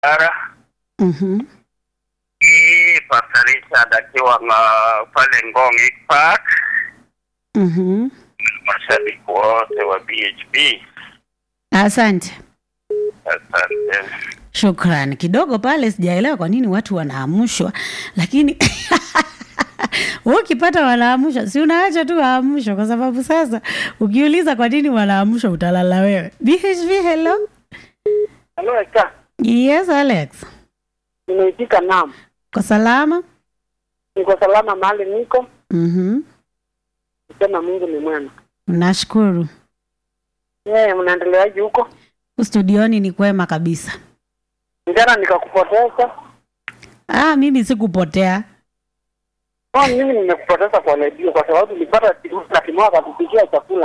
Mhm. Pastor Richard akiwa pale Ngong Park. Mhm. Mashabiki wote wa BHB. Asante. Asante. Shukrani. Kidogo pale sijaelewa kwa nini watu wanaamushwa, lakini ukipata wanaamushwa, si unaacha tu waamushwa, kwa sababu sasa ukiuliza kwa nini wanaamushwa utalala wewe. BHB, hello. Hello, Eka. Yes, Alex. Nimeitika naam. Kwa salama? Niko salama mahali niko. Mhm. Sema Mungu ni mwema. Nashukuru. Mnaendeleaje huko? Studioni ni kwema kabisa. Njana nikakupoteza. Mimi sikupotea. Mimi nimekupoteza kwa redio kwa sababu nilipata simu na kimwaka kupikia chakula.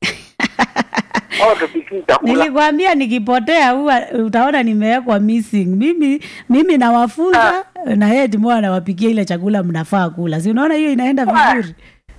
Tupikie chakula. Nilikwambia nikipotea huwa utaona nimewekwa missing. Mimi nawafunza na yeye Timoa anawapikia ile chakula mnafaa kula. Si unaona hiyo inaenda vizuri?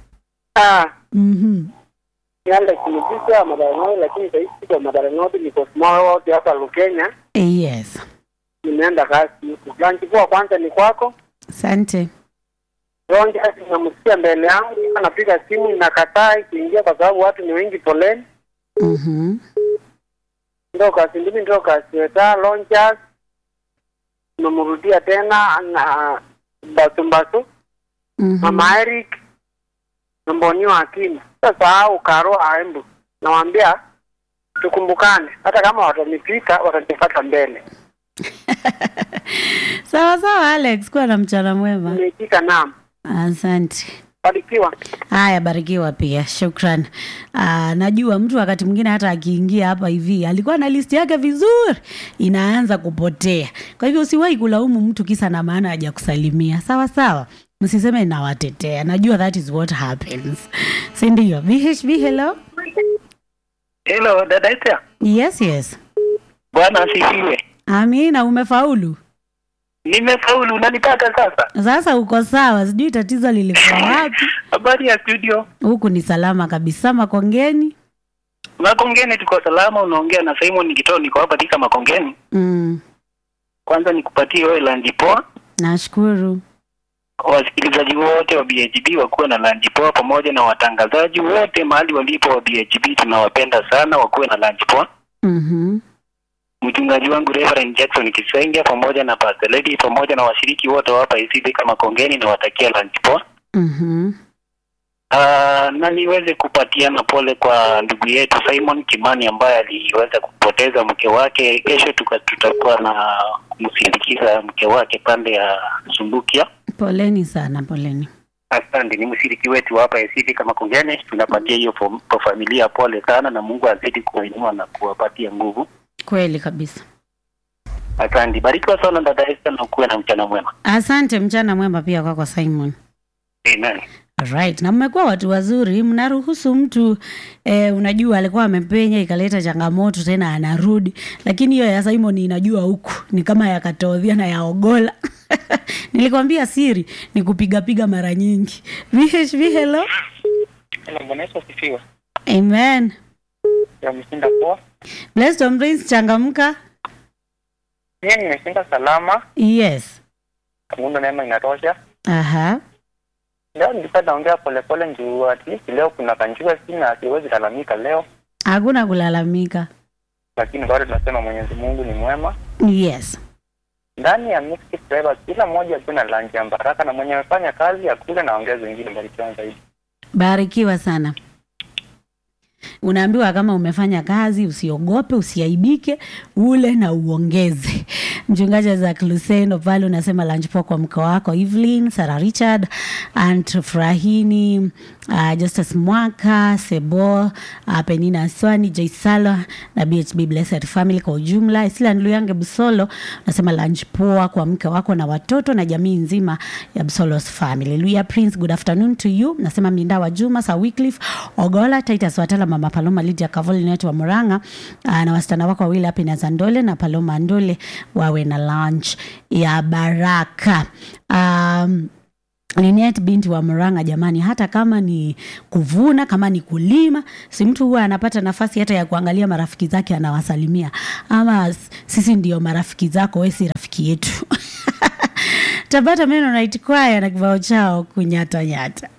Mhm. Yale kulipika Madarano, lakini sasa hivi kwa Madarano niko small world hapa Kenya. Yes. Nimeenda kazi. Lunch kwa kwanza ni kwako. Asante. Rongi namsikia mbele yangu, anapiga simu inakataa kuingia kwa sababu watu ni wengi poleni. Mhm. Ndio kasi launchers. Namrudia tena na Basumbasu. Mama Eric Mboni wa Akini. Sasa au Karo Aembu. Nawaambia tukumbukane. Hata kama watanipita watanipata mbele. Sawa Alex, kuwa na mchana mwema. Nimeitika naam. Asante. Barikiwa. Haya, barikiwa pia. Shukran. Najua mtu wakati mwingine hata akiingia hapa hivi alikuwa na list yake vizuri, inaanza kupotea. Kwa hivyo usiwahi kulaumu mtu kisa na maana hajakusalimia. Sawa. Msiseme nawatetea. Najua that is what happens. Si ndio? BHB, hello. Hello, dada Ita. Yes. Bwana asifiwe. Amina, umefaulu? Nimefaulu, unanipata sasa? Sasa uko sawa, sijui tatizo lilikuwa wapi. Habari ya studio? Huku ni salama kabisa. Makongeni? Makongeni tuko salama, unaongea na Simon Kitoo, niko hapa Thika Makongeni. Kwanza nikupatie wewe lunch poa. Nashukuru. Wasikilizaji wote wa BHB wakuwe na lunch poa, pamoja na watangazaji wote mahali walipo wa BHB tunawapenda sana, wakuwe na lunch poa. Mchungaji wangu Reverend Jackson Kisenge pamoja na Pastor Lady pamoja na washiriki wote hapa hivi kama Kongeni na watakia lunch poa. Na niweze kupatiana pole kwa ndugu yetu Simon Kimani ambaye aliweza kupoteza mke wake. Kesho tutakuwa na kumsindikiza mke wake pande ya Sumbukia. Poleni sana, poleni. Asante, ni mshiriki wetu hapa hivi kama Kongeni, tunapatia hiyo kwa familia pole sana, na Mungu azidi kuwainua na kuwapatia nguvu. Kweli kabisa. Asante, barikiwa sana dada Esther, na kuwe na mchana mwema. Asante, mchana mwema pia kwa Simon. Amen. Alright, na mmekuwa watu wazuri, mnaruhusu mtu unajua alikuwa amepenya ikaleta changamoto tena anarudi, lakini hiyo ya Simon inajua huku ni kama ya Katodhia na ya Ogola. Nilikwambia siri ni kupiga mara nyingi. BHB, hello. Hello, Bwana Yesu asifiwe. Amen. Ya mshinda poa. Blessed on Prince, changamka. Mimi nimeshinda salama. Yes. Mungu neema inatosha. Aha. Leo nilipata naongea pole njoo at least leo kuna kanjua sina siwezi kulalamika leo. Hakuna kulalamika. Lakini bado tunasema Mwenyezi Mungu ni mwema. Yes. Ndani ya mixed driver kila mmoja kuna lunch ya baraka, na mwenye amefanya kazi akule na ongeza wengine barikiwa zaidi. Barikiwa sana. Unaambiwa kama umefanya kazi usiogope, usiaibike, ule na uongeze. Mchungaji za Luseno pale unasema lunch poa kwa mke wako Evelyn, Sarah Richard, Aunt Frahini, Justice Mwaka, Sebo, Penina Swani, Jaisala na BHB Blessed Family kwa ujumla. Isla Nluyange Busolo unasema lunch poa kwa mke wako na watoto na jamii nzima ya Busolo's family. Luya Prince, good afternoon to you. Nasema Mindawa Juma, Sir Wycliffe Ogola, Titus Watala, Mama Paloma, Lydia Kavoli netu wa Muranga, na wasichana wako wawili hapi na Zandole na Paloma Ndole wawe na lunch ya baraka. Linet binti wa Murang'a, jamani, hata kama ni kuvuna, kama ni kulima, si mtu huwa anapata nafasi hata ya kuangalia marafiki zake anawasalimia, ama sisi ndio marafiki zako, wewe si rafiki yetu. Tabata Meno Night Choir na kibao chao kunyata nyata.